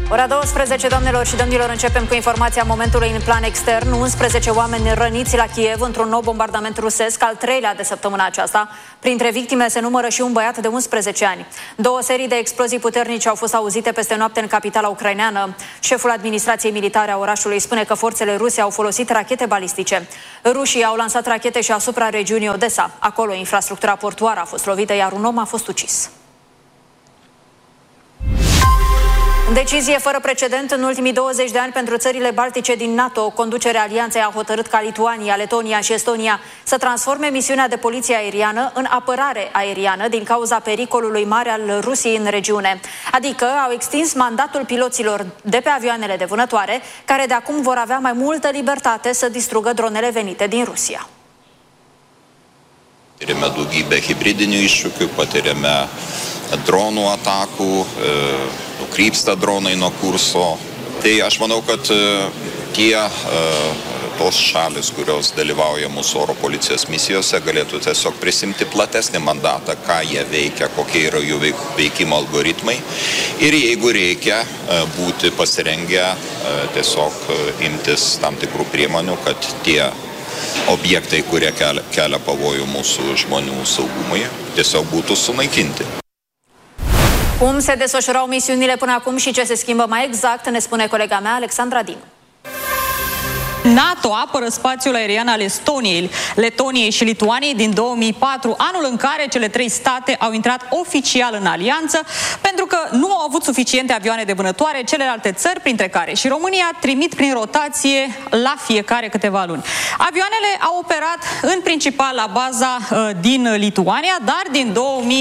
Ora 12, doamnelor și domnilor, începem cu informația momentului în plan extern. 11 oameni răniți la Kiev într-un nou bombardament rusesc, al treilea de săptămâna aceasta. Printre victime se numără și un băiat de 11 ani. Două serii de explozii puternice au fost auzite peste noapte în capitala ucraineană. Șeful administrației militare a orașului spune că forțele ruse au folosit rachete balistice. Rușii au lansat rachete și asupra regiunii Odessa. Acolo infrastructura portoară a fost lovită, iar un om a fost ucis. Decizie fără precedent în ultimii 20 de ani pentru țările baltice din NATO. Conducerea alianței a hotărât ca Lituania, Letonia și Estonia să transforme misiunea de poliție aeriană în apărare aeriană din cauza pericolului mare al Rusiei în regiune. Adică au extins mandatul piloților de pe avioanele de vânătoare, care de acum vor avea mai multă libertate să distrugă dronele venite din Rusia. Patiriame daugybę hibridinių iššūkių, patiriame dronų atakų, nukrypsta dronai nuo kurso. Tai aš manau, kad tos šalis, kurios dalyvauja mūsų oro policijos misijose, galėtų tiesiog prisimti platesnį mandatą, ką jie veikia, kokie yra jų veikimo algoritmai. Ir jeigu reikia būti pasirengę tiesiog imtis tam tikrų priemonių, kad tie obiectai, kurie kelia pavojų mūsų žmonių saugumui, tiesiog būtų sunaikinti. Cum se desfășurau misiunile până acum și ce se schimbă mai exact, ne spune colega mea, Alexandra Dinu. NATO apără spațiul aerian al Estoniei, Letoniei și Lituaniei din 2004, anul în care cele trei state au intrat oficial în alianță, pentru că nu au avut suficiente avioane de vânătoare. Celelalte țări, printre care și România, trimit prin rotație la fiecare câteva luni. Avioanele au operat în principal la baza din Lituania, dar din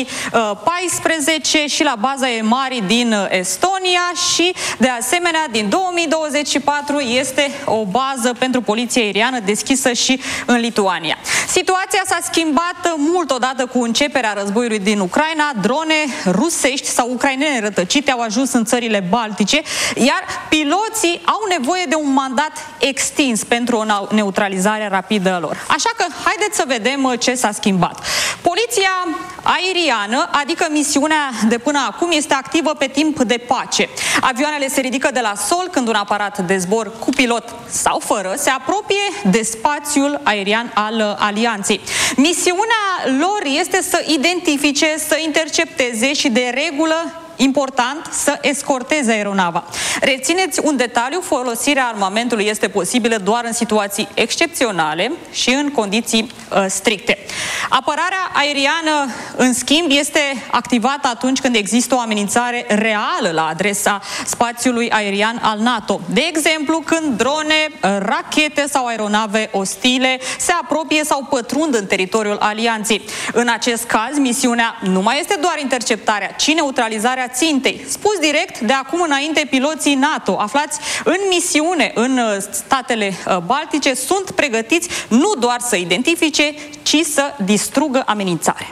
2014 și la baza EMARI din Estonia și, de asemenea, din 2024 este o bază pentru poliția aeriană deschisă și în Lituania. Situația s-a schimbat mult odată cu începerea războiului din Ucraina. Drone rusești sau ucrainene rătăcite au ajuns în țările baltice, iar piloții au nevoie de un mandat extins pentru o neutralizare rapidă a lor. Așa că haideți să vedem ce s-a schimbat. Poliția aeriană, adică misiunea de până acum, este activă pe timp de pace. Avioanele se ridică de la sol când un aparat de zbor cu pilot sau fără se apropie de spațiul aerian al alianței. Misiunea lor este să identifice, să intercepteze și, de regulă, important, să escorteze aeronava. Rețineți un detaliu: folosirea armamentului este posibilă doar în situații excepționale și în condiții stricte. Apărarea aeriană, în schimb, este activată atunci când există o amenințare reală la adresa spațiului aerian al NATO. De exemplu, când drone, rachete sau aeronave ostile se apropie sau pătrund în teritoriul alianței. În acest caz, misiunea nu mai este doar interceptarea, ci neutralizarea țintei. Spus direct, de acum înainte, piloții NATO aflați în misiune în statele baltice sunt pregătiți nu doar să identifice, ci să distrugă amenințare.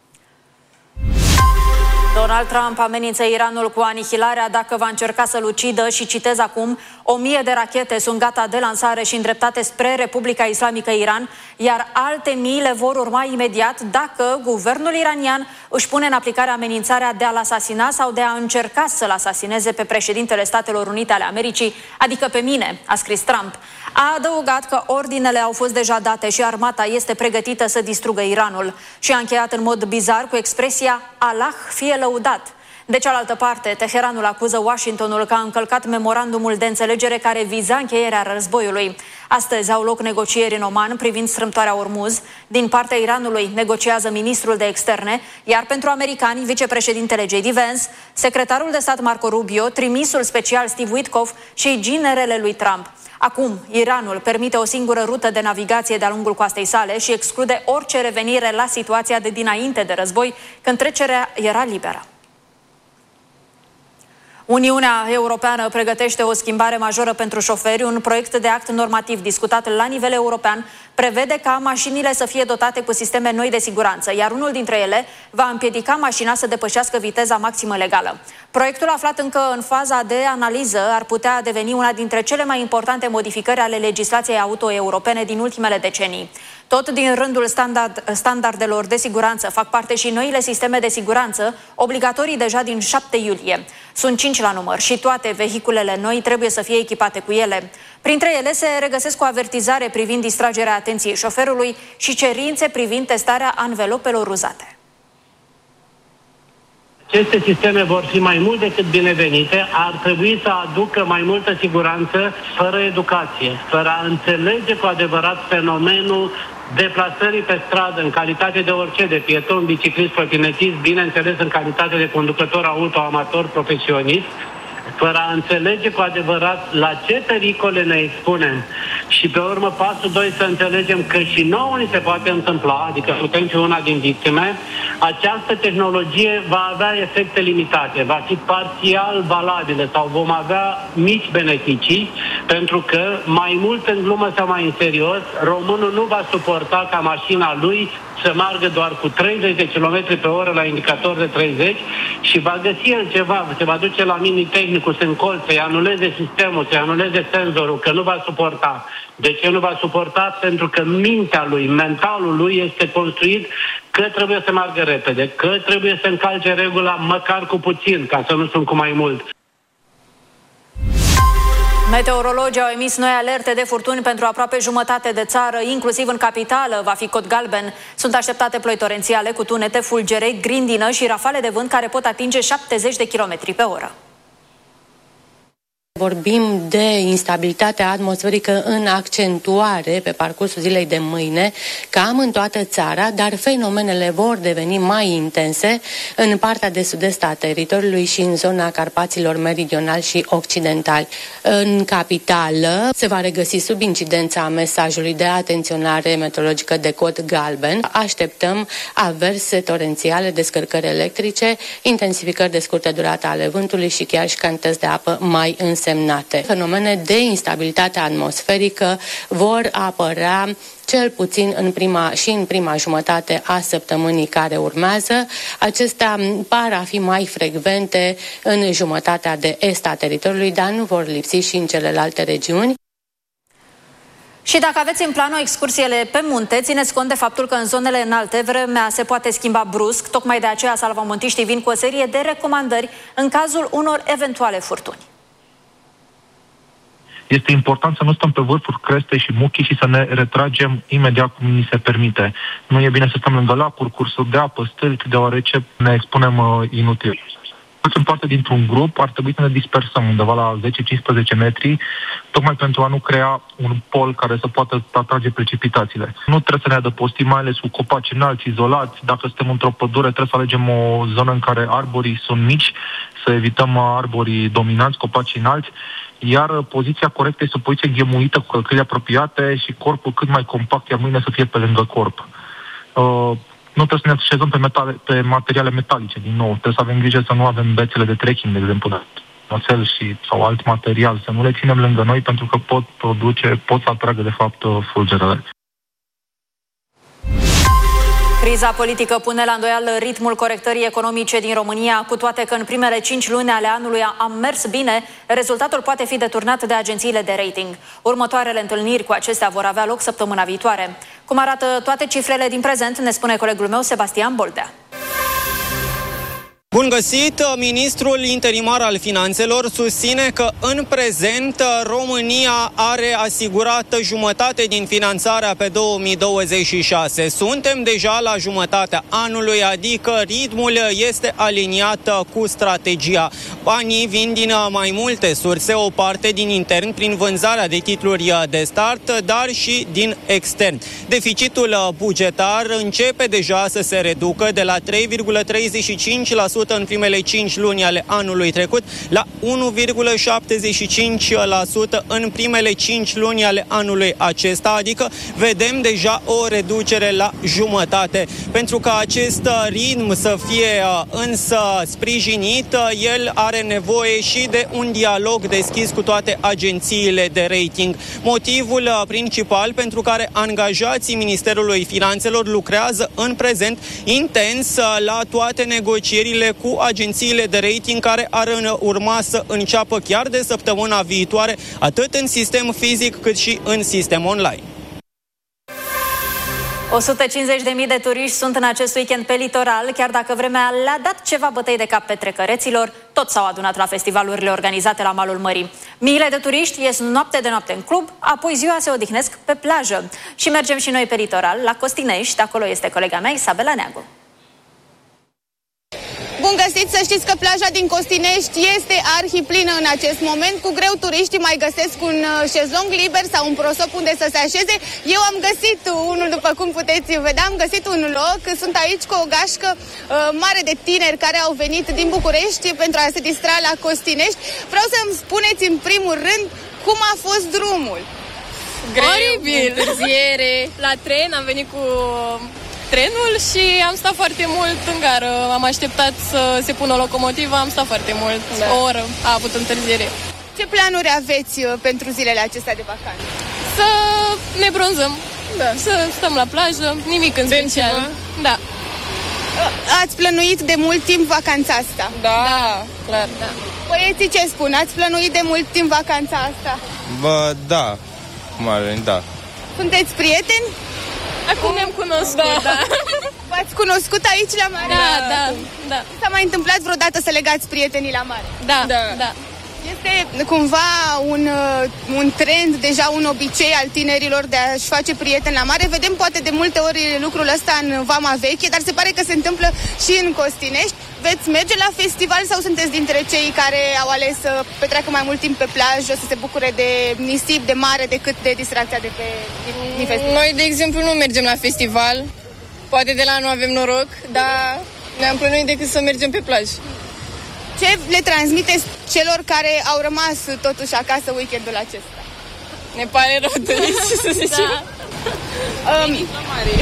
Donald Trump amenință Iranul cu anihilarea dacă va încerca să-l ucidă și, citez acum, 1000 de rachete sunt gata de lansare și îndreptate spre Republica Islamică Iran, iar alte mii le vor urma imediat dacă guvernul iranian își pune în aplicare amenințarea de a-l asasina sau de a încerca să-l asasineze pe președintele Statelor Unite ale Americii, adică pe mine, a scris Trump. A adăugat că ordinele au fost deja date și armata este pregătită să distrugă Iranul și a încheiat în mod bizar cu expresia Allah fie lăudat. De cealaltă parte, Teheranul acuză Washingtonul că a încălcat memorandumul de înțelegere care viza încheierea războiului. Astăzi au loc negocieri în Oman privind strâmtoarea Ormuz. Din partea Iranului negociază ministrul de externe, iar pentru americani, vicepreședintele J.D. Vance, secretarul de stat Marco Rubio, trimisul special Steve Witkoff și ginerele lui Trump. Acum, Iranul permite o singură rută de navigație de-a lungul coastei sale și exclude orice revenire la situația de dinainte de război, când trecerea era liberă. Uniunea Europeană pregătește o schimbare majoră pentru șoferi. Un proiect de act normativ discutat la nivel european prevede ca mașinile să fie dotate cu sisteme noi de siguranță, iar unul dintre ele va împiedica mașina să depășească viteza maximă legală. Proiectul, aflat încă în faza de analiză, ar putea deveni una dintre cele mai importante modificări ale legislației auto europene din ultimele decenii. Tot din rândul standardelor de siguranță fac parte și noile sisteme de siguranță, obligatorii deja din 7 iulie. Sunt 5 la număr și toate vehiculele noi trebuie să fie echipate cu ele. Printre ele se regăsesc o avertizare privind distragerea atenției șoferului și cerințe privind testarea anvelopelor uzate. Aceste sisteme vor fi mai mult decât binevenite, ar trebui să aducă mai multă siguranță fără educație, fără a înțelege cu adevărat fenomenul deplasării pe stradă în calitate de orice, de pieton, biciclist, trotinetist, bineînțeles în calitate de conducător auto, amator, profesionist, fără a înțelege cu adevărat la ce pericole ne expunem. Și pe urmă, pasul 2, să înțelegem că și nouă ni se poate întâmpla, adică putem fi una din victime, această tehnologie va avea efecte limitate, va fi parțial valabilă sau vom avea mici beneficii, pentru că mai mult în glumă sau mai în serios, românul nu va suporta ca mașina lui să meargă doar cu 30 de km pe oră la indicator de 30 și va găsi el ceva, se va duce la mini-tehnicul, să încolțe, să-i anuleze sistemul, să-i anuleze senzorul, că nu va suporta. De ce nu va suporta? Pentru că mintea lui, mentalul lui este construit că trebuie să meargă repede, că trebuie să încalce regula măcar cu puțin, ca să nu sunt cu mai mult. Meteorologii au emis noi alerte de furtuni pentru aproape jumătate de țară, inclusiv în capitală va fi cod galben. Sunt așteptate ploi torențiale cu tunete, fulgere, grindină și rafale de vânt care pot atinge 70 de km pe oră. Vorbim de instabilitatea atmosferică în accentuare pe parcursul zilei de mâine, cam în toată țara, dar fenomenele vor deveni mai intense în partea de sud-est a teritoriului și în zona Carpaților meridionali și occidentali. În capitală se va regăsi sub incidența mesajului de atenționare meteorologică de cod galben. Așteptăm averse torențiale, descărcări electrice, intensificări de scurtă durată ale vântului și chiar și cantități de apă mai însemnate. Fenomene de instabilitate atmosferică vor apărea cel puțin în prima jumătate a săptămânii care urmează. Acestea par a fi mai frecvente în jumătatea de est a teritoriului, dar nu vor lipsi și în celelalte regiuni. Și dacă aveți în plan o excursiile pe munte, țineți cont de faptul că în zonele înalte vremea se poate schimba brusc. Tocmai de aceea salvamontiștii vin cu o serie de recomandări în cazul unor eventuale furtuni. Este important să nu stăm pe vârfuri, creste și muchii și să ne retragem imediat cum ni se permite. Nu e bine să stăm lângă lacuri, cursuri de apă, stâlpi, deoarece ne expunem inutil. Facem parte dintr-un grup, ar trebui să ne dispersăm undeva la 10-15 metri, tocmai pentru a nu crea un pol care să poată atrage precipitațiile. Nu trebuie să ne adăpostim, mai ales cu copaci înalți, izolați. Dacă suntem într-o pădure, trebuie să alegem o zonă în care arborii sunt mici, să evităm arborii dominanți, copaci înalți, iar poziția corectă este o poziție ghemuită cu călcâi apropiate și corpul cât mai compact, iar mâinile să fie pe lângă corp. Nu trebuie să ne așezăm pe materiale metalice, din nou. Trebuie să avem grijă să nu avem bețele de trekking, de exemplu, de oțel sau alt material, să nu le ținem lângă noi pentru că pot să atragă, de fapt, fulgerele. Criza politică pune la îndoială ritmul corectării economice din România, cu toate că în primele 5 luni ale anului a mers bine, rezultatul poate fi deturnat de agențiile de rating. Următoarele întâlniri cu acestea vor avea loc săptămâna viitoare. Cum arată toate cifrele din prezent, ne spune colegul meu Sebastian Boldea. Bun găsit! Ministrul interimar al Finanțelor susține că în prezent România are asigurată jumătate din finanțarea pe 2026. Suntem deja la jumătatea anului, adică ritmul este aliniat cu strategia. Banii vin din mai multe surse, o parte din intern prin vânzarea de titluri de start, dar și din extern. Deficitul bugetar începe deja să se reducă de la 3,35% în primele 5 luni ale anului trecut la 1,75% în primele 5 luni ale anului acesta, adică vedem deja o reducere la jumătate. Pentru ca acest ritm să fie însă sprijinit, el are nevoie și de un dialog deschis cu toate agențiile de rating. Motivul principal pentru care angajații Ministerului Finanțelor lucrează în prezent intens la toate negocierile cu agențiile de rating care ar urma să înceapă chiar de săptămâna viitoare, atât în sistem fizic cât și în sistem online. 150.000 de turiști sunt în acest weekend pe litoral, chiar dacă vremea le-a dat ceva bătăi de cap petrecăreților, toți s-au adunat la festivalurile organizate la malul mării. Miile de turiști ies noapte de noapte în club, apoi ziua se odihnesc pe plajă. Și mergem și noi pe litoral, la Costinești, acolo este colega mea Isabela Neagu. Bun găsit, să știți că plaja din Costinești este arhiplină în acest moment. Cu greu turiștii mai găsesc un șezlong liber sau un prosop unde să se așeze. Eu am găsit unul, după cum puteți vedea, am găsit un loc. Sunt aici cu o gașcă mare de tineri care au venit din București pentru a se distra la Costinești. Vreau să-mi spuneți în primul rând cum a fost drumul. Greu, oribil, întârziere. La tren am venit cu trenul și am stat foarte mult în gară. Am așteptat să se pună o locomotivă, am stat foarte mult. Da. O oră a avut întârziere. Ce planuri aveți pentru zilele acestea de vacanță? Să ne bronzăm, da. Să stăm la plajă, nimic în special. Da. Ați plănuit de mult timp vacanța asta? Da, clar. Da. Băieții ce spun? Ați plănuit de mult timp vacanța asta? Bă, da. Da. Sunteți prieteni? Acum ne-am cunoscut, da. V-ați cunoscut aici la mare? Da. S-a mai întâmplat vreodată să legați prietenii la mare? Da. Este cumva un trend, deja un obicei al tinerilor de a-și face prieteni la mare. Vedem poate de multe ori lucrul ăsta în Vama Veche, dar se pare că se întâmplă și în Costinești. Veți merge la festival sau sunteți dintre cei care au ales să petreacă mai mult timp pe plajă, să se bucure de nisip, de mare, decât de distracția de pe festival? Noi, de exemplu, nu mergem la festival. Poate de la anul avem noroc, dar ne-am plănuit decât să mergem pe plajă. Ce le transmiteți celor care au rămas totuși acasă weekendul acesta? Ne pare rău, doriți să zicem. Veniți la mare.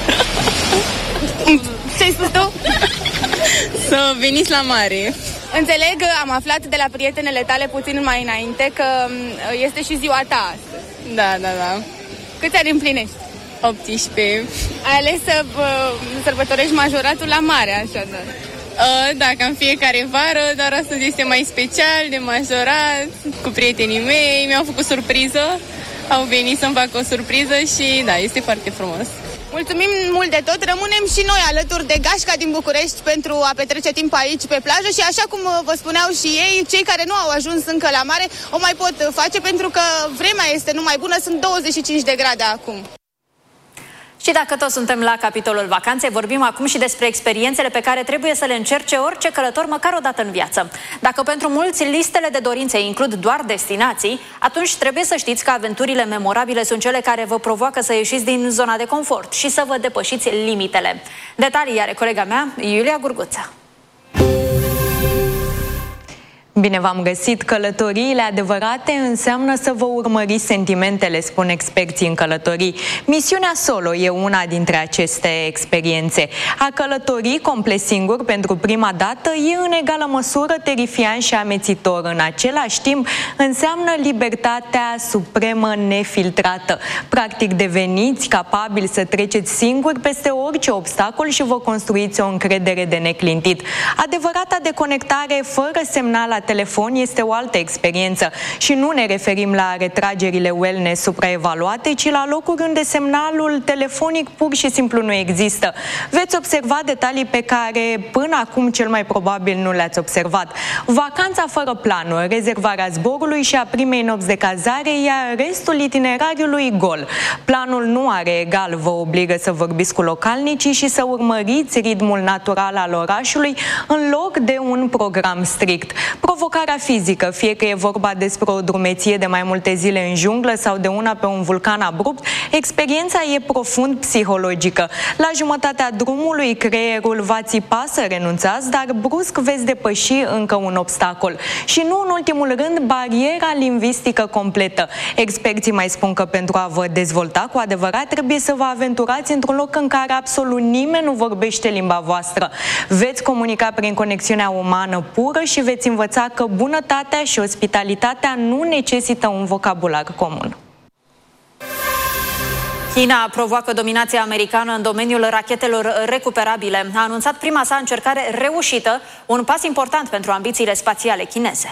Ce-ai spus tu? Să veniți la mare. Înțeleg, am aflat de la prietenele tale puțin mai înainte că este și ziua ta astăzi. Da. Câți ani împlinești? 18. Ai ales să sărbătorești majoratul la mare, așadar. Da, cam fiecare vară, dar astăzi este mai special, de majorat, cu prietenii mei, mi-au făcut surpriză, au venit să-mi facă o surpriză și da, este foarte frumos. Mulțumim mult de tot, rămânem și noi alături de gașca din București pentru a petrece timp aici pe plajă și așa cum vă spuneau și ei, cei care nu au ajuns încă la mare o mai pot face pentru că vremea este numai bună, sunt 25 de grade acum. Și dacă tot suntem la capitolul vacanțe, vorbim acum și despre experiențele pe care trebuie să le încerce orice călător măcar o dată în viață. Dacă pentru mulți listele de dorințe includ doar destinații, atunci trebuie să știți că aventurile memorabile sunt cele care vă provoacă să ieșiți din zona de confort și să vă depășiți limitele. Detalii are colega mea, Iulia Gurguța. Bine v-am găsit! Călătoriile adevărate înseamnă să vă urmăriți sentimentele, spun experții în călătorii. Misiunea solo e una dintre aceste experiențe. A călători complet singur pentru prima dată e în egală măsură terifiant și amețitor. În același timp înseamnă libertatea supremă nefiltrată. Practic deveniți capabili să treceți singuri peste orice obstacol și vă construiți o încredere de neclintit. Adevărata deconectare fără semnal la telefon este o altă experiență și nu ne referim la retragerile wellness supraevaluate, ci la locuri unde semnalul telefonic pur și simplu nu există. Veți observa detalii pe care până acum cel mai probabil nu le-ați observat. Vacanța fără planuri, rezervarea zborului și a primei nopți de cazare, iar restul itinerariului gol. Planul nu are egal, vă obligă să vorbiți cu localnicii și să urmăriți ritmul natural al orașului în loc de un program strict. Provocarea fizică, fie că e vorba despre o drumeție de mai multe zile în junglă sau de una pe un vulcan abrupt, experiența e profund psihologică. La jumătatea drumului, creierul va țipa să renunțați, dar brusc veți depăși încă un obstacol. Și nu în ultimul rând, bariera lingvistică completă. Experții mai spun că pentru a vă dezvolta cu adevărat, trebuie să vă aventurați într-un loc în care absolut nimeni nu vorbește limba voastră. Veți comunica prin conexiunea umană pură și veți învăța că bunătatea și ospitalitatea nu necesită un vocabular comun. China provoacă dominația americană în domeniul rachetelor recuperabile. A anunțat prima sa încercare reușită, un pas important pentru ambițiile spațiale chineze.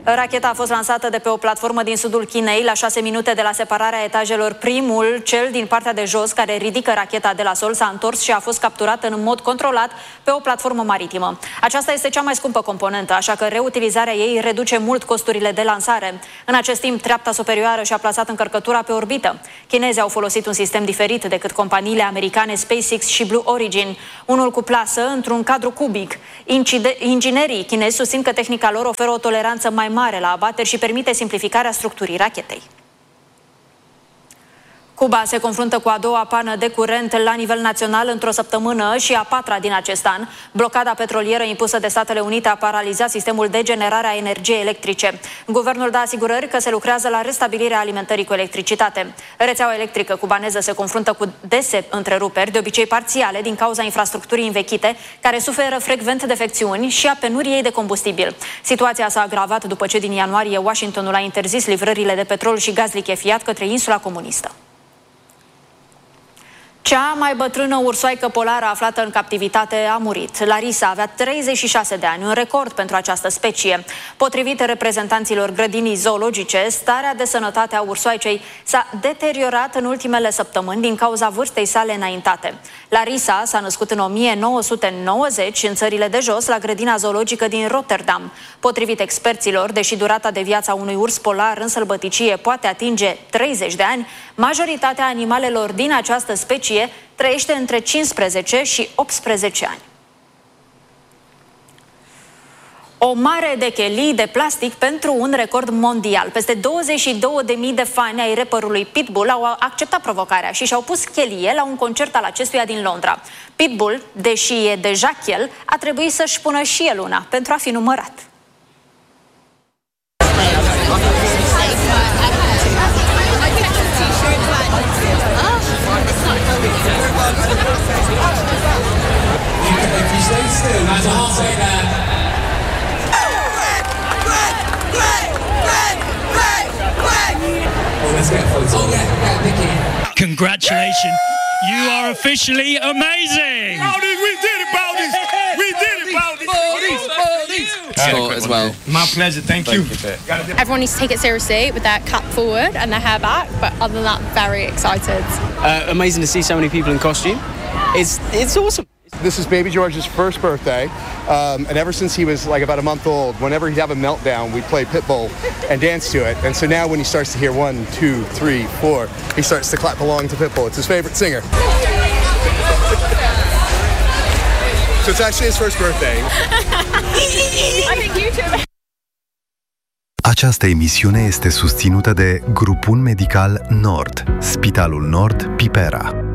Racheta a fost lansată de pe o platformă din sudul Chinei la 6 minute de la separarea etajelor. Primul, cel din partea de jos, care ridică racheta de la sol, s-a întors și a fost capturat în mod controlat pe o platformă maritimă. Aceasta este cea mai scumpă componentă, așa că reutilizarea ei reduce mult costurile de lansare. În acest timp, treapta superioară și-a plasat încărcătura pe orbită. Chinezii au folosit un sistem diferit decât companiile americane SpaceX și Blue Origin, unul cu plasă într-un cadru cubic. Inginerii chinezi susțin că tehnica lor oferă o toleranță mai mare la abateri și permite simplificarea structurii rachetei. Cuba se confruntă cu a doua pană de curent la nivel național într-o săptămână și a patra din acest an. Blocada petrolieră impusă de Statele Unite a paralizat sistemul de generare a energiei electrice. Guvernul dă asigurări că se lucrează la restabilirea alimentării cu electricitate. Rețeaua electrică cubaneză se confruntă cu dese întreruperi, de obicei parțiale, din cauza infrastructurii învechite, care suferă frecvent defecțiuni, și a penuriei de combustibil. Situația s-a agravat după ce din ianuarie Washingtonul a interzis livrările de petrol și gaz lichefiat către insula comunistă. Cea mai bătrână ursoaică polară aflată în captivitate a murit. Larisa avea 36 de ani, un record pentru această specie. Potrivit reprezentanților grădinii zoologice, starea de sănătate a ursoaicei s-a deteriorat în ultimele săptămâni din cauza vârstei sale înaintate. Larisa s-a născut în 1990 în țările de jos, la grădina zoologică din Rotterdam. Potrivit experților, deși durata de viață a unui urs polar în sălbăticie poate atinge 30 de ani, majoritatea animalelor din această specie trăiește între 15 și 18 ani. O mare de chelii de plastic pentru un record mondial. Peste 22.000 de fani ai rapperului Pitbull au acceptat provocarea și și-au pus chelie la un concert al acestuia din Londra. Pitbull, deși e deja chel, a trebuit să-și pună și el una pentru a fi numărat. Congratulations, you are officially amazing! We did it, Baldy! We did it, Baldy! Sport as well. My pleasure, thank you. Everyone needs to take it seriously with their cap forward and their hair back, but other than that, very excited. Amazing to see so many people in costume. It's awesome. This is baby George's first birthday, and ever since he was like about a month old, whenever he'd have a meltdown, we'd play Pitbull and dance to it. And so now when he starts to hear 1, 2, 3, 4, he starts to clap along to Pitbull. It's his favorite singer. So it's actually his first birthday. I think you too. Această emisiune este susținută de Grupul Medical Nord, Spitalul Nord Pipera.